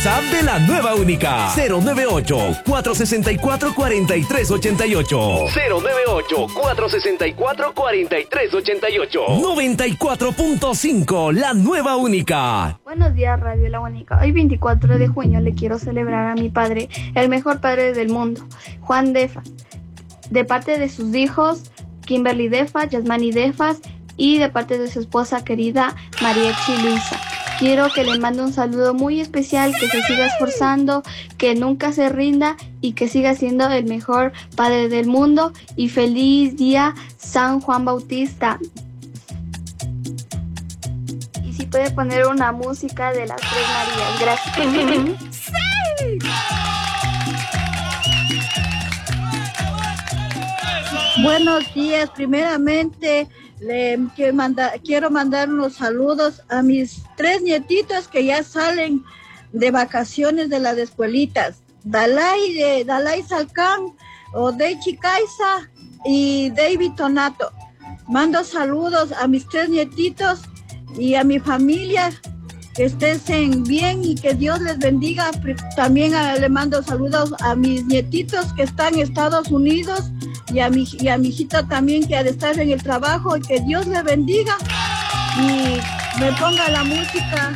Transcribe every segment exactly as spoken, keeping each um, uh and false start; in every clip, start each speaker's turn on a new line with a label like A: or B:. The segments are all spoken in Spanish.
A: WhatsApp de la nueva única. cero nueve ocho, cuatro seis cuatro, cuatro tres ocho ocho. cero nueve ocho, cuatro seis cuatro, cuatro tres ocho ocho. noventa y cuatro punto cinco, la nueva única.
B: Buenos días, Radio La Única. Hoy veinticuatro de junio le quiero celebrar a mi padre, el mejor padre del mundo, Juan Defas, de parte de sus hijos Kimberly Defas, Yasmani Defas y de parte de su esposa querida Mariechi Luisa. Quiero que le mande un saludo muy especial, que se siga esforzando, que nunca se rinda y que siga siendo el mejor padre del mundo. Y feliz día San Juan Bautista. Y si puede poner una música de las Tres Marías. Gracias. ¡Sí!
C: Buenos días, primeramente le quiero mandar, quiero mandar unos saludos a mis tres nietitos que ya salen de vacaciones de las escuelitas, Dalai, de, Dalai Salcán, Odeichi Kaisa y David Tonato. Mando saludos a mis tres nietitos y a mi familia, que estén bien y que Dios les bendiga. También a, le mando saludos a mis nietitos que están en Estados Unidos y a mi, y a mi hijita también que ha de estar en el trabajo, y que Dios les bendiga y me ponga la música.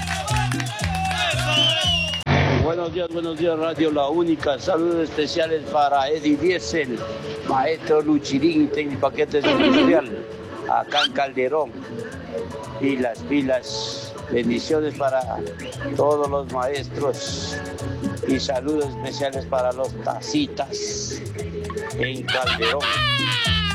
D: Buenos días, buenos días, Radio La Única. Saludos especiales para Eddie Diesel, maestro Luchirín, técnico paquetes industrial, acá en Calderón. Y las pilas. Bendiciones para todos los maestros y saludos especiales para los tacitas en Calderón.